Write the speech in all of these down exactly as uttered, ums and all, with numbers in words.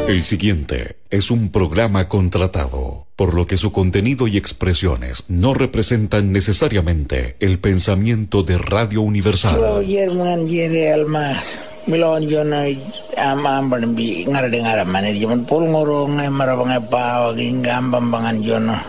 El siguiente es un programa contratado, por lo que su contenido y expresiones no representan necesariamente el pensamiento de Radio Universal. Milon jona am amban bi ngara de ngara manir jaman pol ngoro ngai mara bangai pao gingam bambangan jono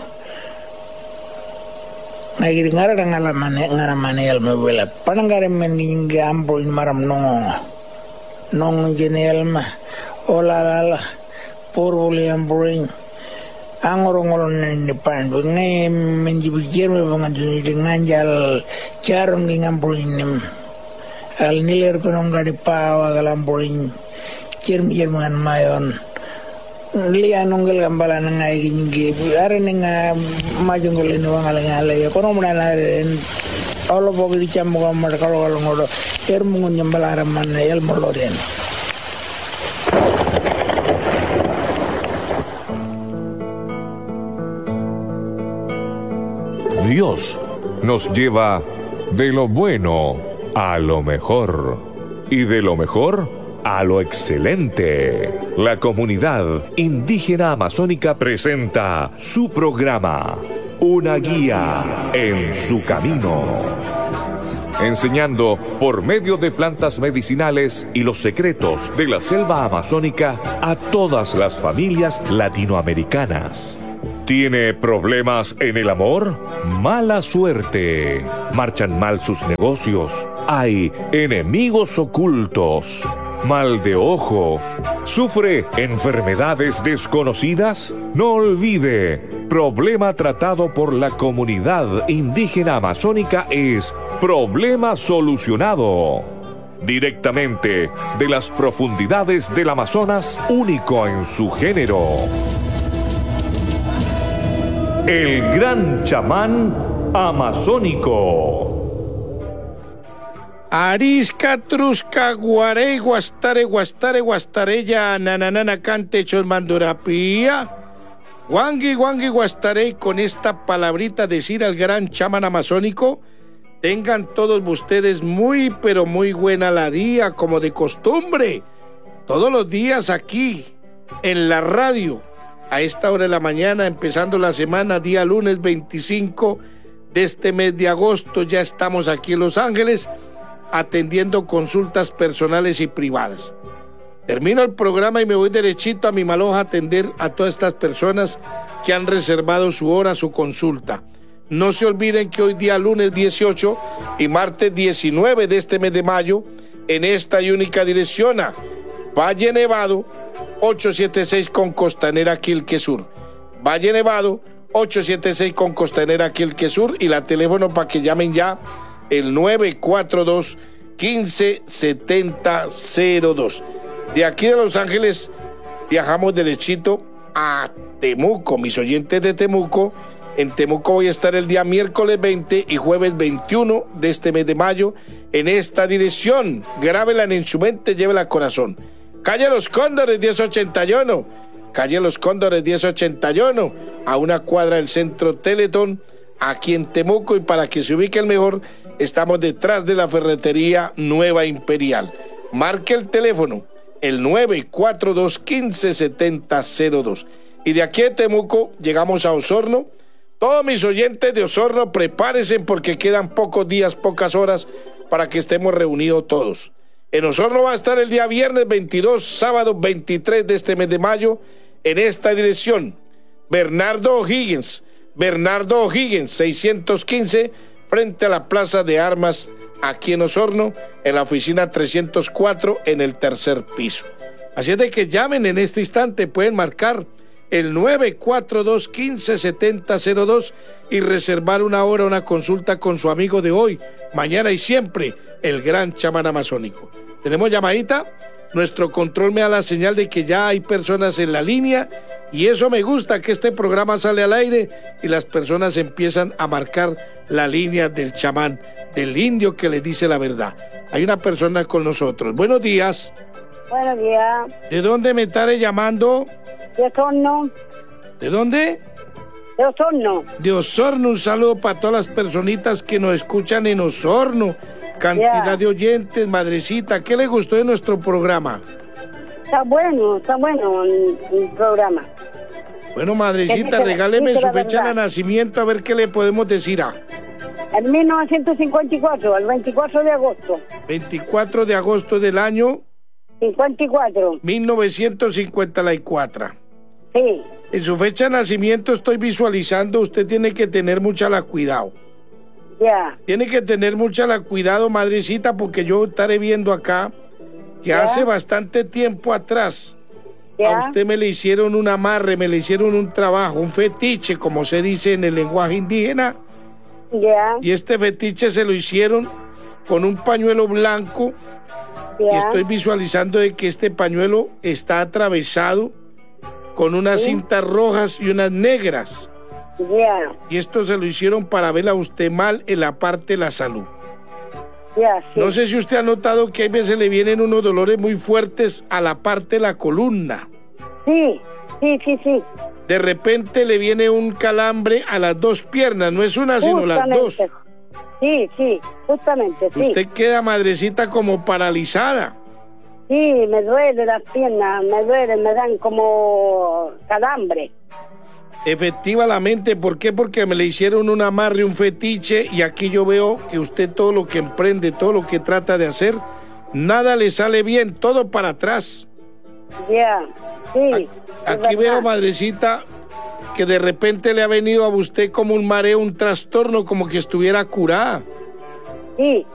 ngai ngara de ngala mane ngara mane el mebela panangare men ngam boin maram nong nong jenel ma ola la por William Brain angoro ngolo ne pan ngai menjibi jerme bangan de nganjal charum ngam boin al niler kono ngadi pawa galamboin cermi jerman mayon liya nongel gambala ngai gingi are nga majungol ni wangala ngala ya kono muna na olo bogi di chambo gamar kalo kalo ngodo ermu nyambala raman el moloden. Dios nos lleva de lo bueno a lo mejor, y de lo mejor a lo excelente. La comunidad indígena amazónica presenta su programa, Una guía en su camino, enseñando por medio de plantas medicinales y los secretos de la selva amazónica a todas las familias latinoamericanas. ¿Tiene problemas en el amor? Mala suerte. ¿Marchan mal sus negocios? Hay enemigos ocultos. ¿Mal de ojo? ¿Sufre enfermedades desconocidas? No olvide, problema tratado por la comunidad indígena amazónica es problema solucionado. Directamente de las profundidades del Amazonas, único en su género. El gran chamán amazónico. Arisca, trusca, guarey, guastare, guastare, guastarella, nananana, cante, chosmandurapía. Guangui, guangui, guastarey, con esta palabrita decir al gran chamán amazónico, tengan todos ustedes muy, pero muy buena la día, como de costumbre. Todos los días aquí, en la radio, a esta hora de la mañana, empezando la semana, día lunes veinticinco de este mes de agosto, ya estamos aquí en Los Ángeles, atendiendo consultas personales y privadas. Termino el programa y me voy derechito a mi maloja a atender a todas estas personas que han reservado su hora, su consulta. No se olviden que hoy día lunes dieciocho y martes diecinueve de este mes de mayo, en esta y única dirección a Valle Nevado, ochocientos setenta y seis con Costanera Quilque Sur. Valle Nevado, ochocientos setenta y seis con Costanera Quilque Sur, y la teléfono para que llamen ya, el nueve cuatro dos, uno cinco, siete cero cero dos. De aquí de Los Ángeles viajamos derechito a Temuco, mis oyentes de Temuco. En Temuco voy a estar el día miércoles veinte y jueves veintiuno de este mes de mayo en esta dirección. Grábela en su mente, llévela al corazón. Calle Los Cóndores diez ochenta y uno, Calle Los Cóndores diez ochenta y uno, a una cuadra del Centro Teletón, aquí en Temuco, y para que se ubique el mejor, estamos detrás de la ferretería Nueva Imperial. Marque el teléfono, el nueve cuatro dos, uno cinco, siete cero cero dos. Y de aquí de Temuco llegamos a Osorno. Todos mis oyentes de Osorno, prepárense porque quedan pocos días, pocas horas para que estemos reunidos todos. En Osorno va a estar el día viernes veintidós, sábado veintitrés de este mes de mayo, en esta dirección. Bernardo O'Higgins, Bernardo O'Higgins, seiscientos quince, frente a la Plaza de Armas, aquí en Osorno, en la oficina trescientos cuatro, en el tercer piso. Así es de que llamen en este instante, pueden marcar el nueve cuatro dos, uno cinco, siete cero cero dos y reservar una hora, una consulta con su amigo de hoy, mañana y siempre, el gran chamán amazónico. ¿Tenemos llamadita? Nuestro control me da la señal de que ya hay personas en la línea, y eso me gusta, que este programa sale al aire y las personas empiezan a marcar la línea del chamán, del indio que le dice la verdad. Hay una persona con nosotros. Buenos días. Buenos días. ¿De dónde me estaré llamando? De Osorno. ¿De dónde? De Osorno. De Osorno. Un saludo para todas las personitas que nos escuchan en Osorno. Cantidad yeah. de oyentes, madrecita. ¿Qué le gustó de nuestro programa? Está bueno, está bueno el, el programa. Bueno, madrecita, Que dice- regáleme dice su la fecha de verdad. nacimiento a ver qué le podemos decir a. En mil novecientos cincuenta y cuatro, el veinticuatro de agosto. veinticuatro de agosto del año cincuenta y cuatro. mil novecientos cincuenta y cuatro. Sí, En su fecha de nacimiento estoy visualizando, usted tiene que tener mucha la cuidado. ya. Tiene que tener mucha la cuidado, madrecita, porque yo estaré viendo acá que Ya. hace bastante tiempo atrás Ya. a usted me le hicieron un amarre, me le hicieron un trabajo, un fetiche, como se dice en el lenguaje indígena, Ya. y este fetiche se lo hicieron con un pañuelo blanco, y Ya. estoy visualizando de que este pañuelo está atravesado con unas Sí. cintas rojas y unas negras, Ya. y esto se lo hicieron para verla a usted mal en la parte de la salud. Ya, sí. No sé si usted ha notado que hay veces le vienen unos dolores muy fuertes a la parte de la columna. Sí, sí, sí, sí. De repente le viene un calambre a las dos piernas, no es una, sino las dos. Sí, sí, justamente, sí. Usted queda, madrecita, como paralizada. Sí, me duele las piernas, me duelen, me dan como calambre. Efectivamente, ¿por qué? Porque me le hicieron un amarre, un fetiche, y aquí yo veo que usted todo lo que emprende, todo lo que trata de hacer, nada le sale bien, todo para atrás. Ya, sí. A- es Aquí veo, verdad. madrecita, que de repente le ha venido a usted como un mareo, un trastorno, como que estuviera curada. Sí,